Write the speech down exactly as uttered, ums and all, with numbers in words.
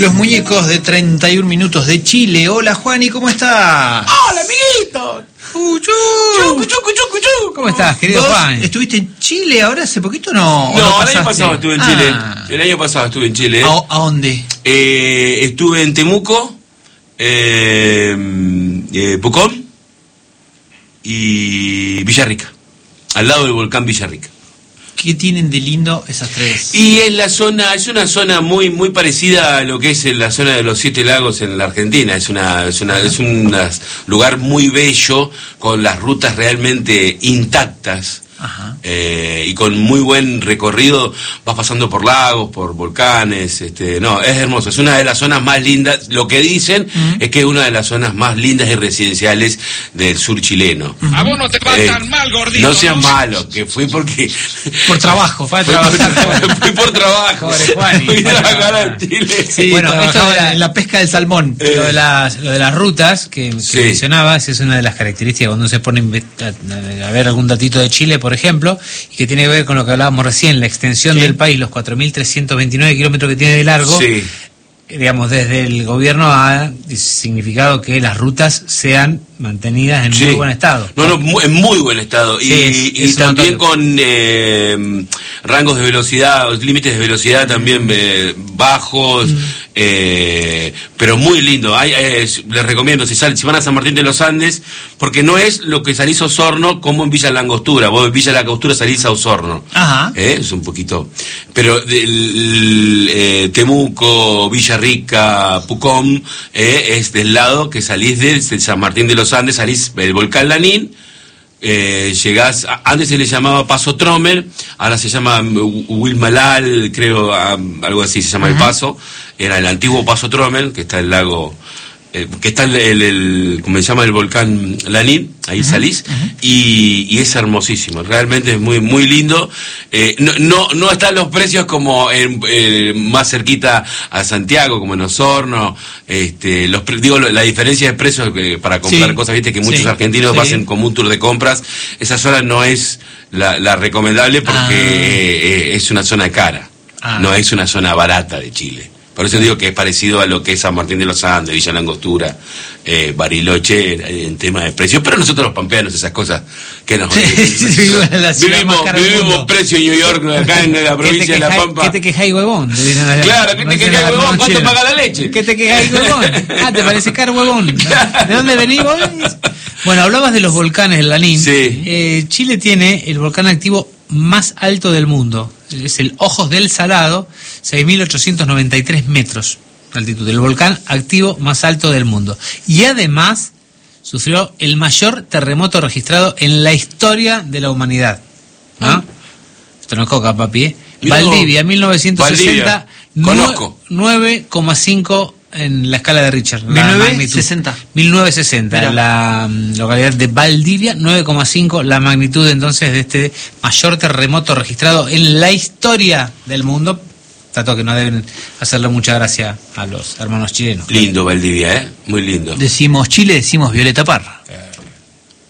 Los muñecos de treinta y un minutos de Chile. Hola, Juani, ¿cómo estás? ¡Hola, amiguito! Chucu, chucu, chucu, chucu, chucu. ¿Cómo estás, querido Juan? ¿Estuviste en Chile ahora hace poquito? No, no, no el año pasado estuve en Chile. Ah. El año pasado estuve en Chile. ¿A, a dónde? Eh, estuve en Temuco, eh, eh, Pucón y Villarrica, al lado del volcán Villarrica. ¿Qué tienen de lindo esas tres? Y es la zona, es una zona muy muy parecida a lo que es la zona de los Siete Lagos en la Argentina. Es una, es una, es un lugar muy bello, con las rutas realmente intactas. Ajá. Eh, y con muy buen recorrido, vas pasando por lagos, por volcanes, este, no, es hermoso, es una de las zonas más lindas. Lo que dicen uh-huh. es que es una de las zonas más lindas y residenciales del sur chileno. Uh-huh. A vos no te va eh, tan mal, gordito. No seas ¿no? malo, que fui porque por trabajo, fue a trabajar. Fui por trabajo. Pobre Juan. Fui a trabajar a Chile. Sí, bueno, esto de la, la pesca del salmón, eh. lo, de las, lo de las rutas que, que sí. mencionabas, es una de las características cuando uno se pone a, a ver algún datito de Chile, por ejemplo, y que tiene que ver con lo que hablábamos recién, la extensión sí. del país, los cuatro mil trescientos veintinueve kilómetros que tiene de largo, sí. digamos, desde el gobierno ha significado que las rutas sean mantenidas en sí. muy buen estado. No, no, en muy buen estado. Sí, y, es, y es también con eh, rangos de velocidad, límites de velocidad también eh, bajos, mm. eh, pero muy lindo. Hay, eh, les recomiendo, si, sal, si van a San Martín de los Andes, porque no es lo que salís a Osorno como en Villa La Angostura. Vos en Villa La Angostura salís a Osorno. Ajá. Eh, es un poquito. Pero del eh, Temuco, Villarrica, Pucón, eh, es del lado que salís de, de San Martín de los Andes, salís del volcán Lanín, eh, llegás, a, antes se le llamaba Paso Tromer, ahora se llama Wilmalal, creo, a, algo así se llama uh-huh. el paso, era el antiguo Paso Tromer, que está el lago, eh, que está el, el, el, como se llama, el volcán Lanín, ahí uh-huh. salís, uh-huh. y, y es hermosísimo, realmente es muy muy lindo. Eh, no, no no están los precios como en, eh, más cerquita a Santiago, como en Osorno, este, los digo la diferencia de precios que, para comprar sí. cosas, viste que muchos sí. argentinos sí. hacen como un tour de compras, esa zona no es la, la recomendable porque ah. eh, es una zona cara, ah. no es una zona barata de Chile. Por eso digo que es parecido a lo que es San Martín de los Andes, Villa La Angostura, eh, Bariloche, en tema de precios. Pero nosotros los pampeanos, esas cosas que nos... vivimos vivimos precio en New York, acá en la provincia de La Pampa. ¿Qué te quejáis, huevón? Claro, ¿qué te quejáis, huevón? ¿Cuánto paga la leche? ¿Qué te quejáis, huevón? Ah, ¿te parece caro, huevón? ¿De dónde venís vos? Bueno, hablabas de los volcanes del Lanín. Sí. Eh, Chile tiene el volcán activo más alto del mundo. Es el Ojos del Salado, seis mil ochocientos noventa y tres metros de altitud, el volcán activo más alto del mundo. Y además sufrió el mayor terremoto registrado en la historia de la humanidad. ¿No? Ah. Esto no es coca, papi, ¿eh? Valdivia, mil novecientos sesenta, conozco. nueve coma cinco en la escala de Richter. mil novecientos sesenta. mil novecientos sesenta, en la um, localidad de Valdivia, nueve coma cinco, la magnitud entonces de este mayor terremoto registrado en la historia del mundo. Tanto que no deben hacerle mucha gracia a los hermanos chilenos. Lindo Valdivia, ¿eh? Muy lindo. Decimos Chile, decimos Violeta Parra. Eh.